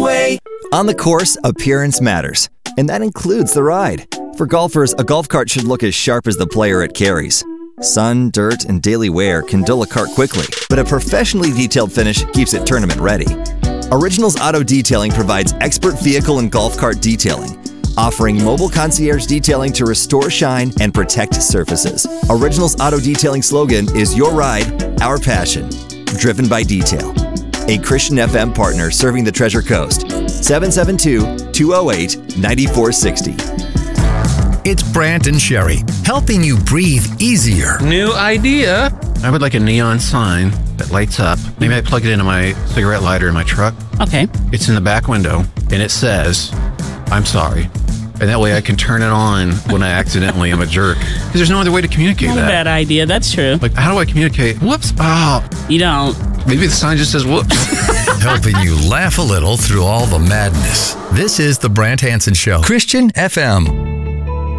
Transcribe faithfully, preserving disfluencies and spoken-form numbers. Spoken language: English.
away. On the course, appearance matters, and that includes the ride. For golfers, a golf cart should look as sharp as the player it carries. Sun, dirt, and daily wear can dull a cart quickly, but a professionally detailed finish keeps it tournament ready. Originals Auto Detailing provides expert vehicle and golf cart detailing, offering mobile concierge detailing to restore shine and protect surfaces. Originals Auto Detailing slogan is "Your ride, our passion." Driven by detail. A Christian F M partner serving the Treasure Coast. seven seven two, two oh eight, nine four six oh. It's Brant and Sherry, helping you breathe easier. New idea. I would like a neon sign that lights up. Maybe I plug it into my cigarette lighter in my truck. Okay. It's in the back window, and it says, "I'm sorry." And that way I can turn it on when I accidentally am a jerk. Because there's no other way to communicate Not that. a bad idea. That's true. Like, how do I communicate? Whoops. Oh. You don't. Maybe the sign just says whoops. Helping you laugh a little through all the madness. This is the Brant Hansen Show. Christian F M.